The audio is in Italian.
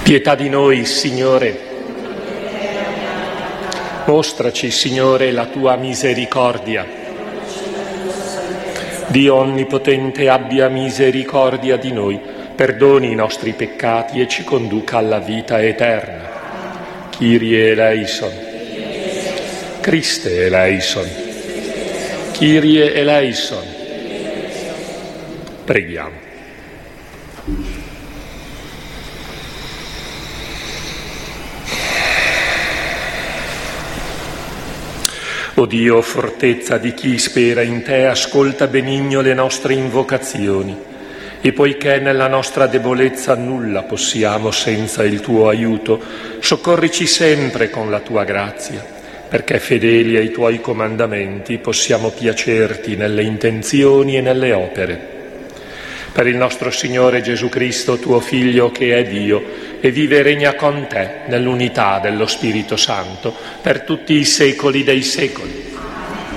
Pietà di noi, Signore. Mostraci, Signore, la tua misericordia. Dio Onnipotente abbia misericordia di noi, perdoni i nostri peccati e ci conduca alla vita eterna. Kyrie eleison. Christe eleison. Kyrie eleison. Preghiamo. O Dio, fortezza di chi spera in te, ascolta benigno le nostre invocazioni e poiché nella nostra debolezza nulla possiamo senza il tuo aiuto, soccorrici sempre con la tua grazia, perché fedeli ai tuoi comandamenti possiamo piacerti nelle intenzioni e nelle opere. Per il nostro Signore Gesù Cristo, tuo Figlio, che è Dio e vive e regna con te nell'unità dello Spirito Santo per tutti i secoli dei secoli.